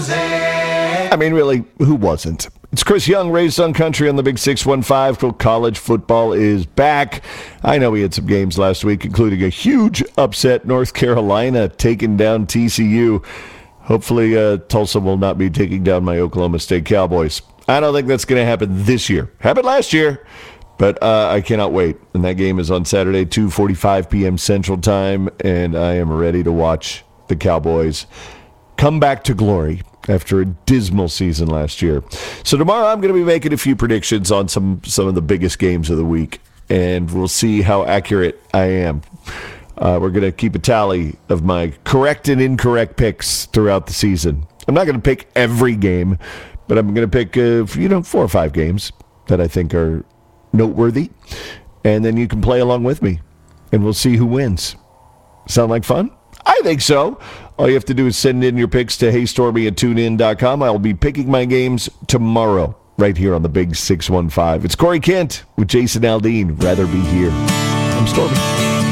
I mean, really, who wasn't? It's Chris Young, Raised on Country on the Big 615. College football is back. I know we had some games last week, including a huge upset, North Carolina taking down TCU. Hopefully, Tulsa will not be taking down my Oklahoma State Cowboys. I don't think that's going to happen this year. Happened last year, but I cannot wait. And that game is on Saturday, 2:45 p.m. Central Time, and I am ready to watch the Cowboys come back to glory after a dismal season last year. So tomorrow I'm going to be making a few predictions on some of the biggest games of the week, and we'll see how accurate I am. We're going to keep a tally of my correct and incorrect picks throughout the season. I'm not going to pick every game, but I'm going to pick 4 or 5 games that I think are noteworthy, and then you can play along with me, and we'll see who wins. Sound like fun? I think so. All you have to do is send in your picks to heystormy@tunein.com. I'll be picking my games tomorrow right here on the Big 615. It's Corey Kent with Jason Aldean. Rather be here. I'm Stormy.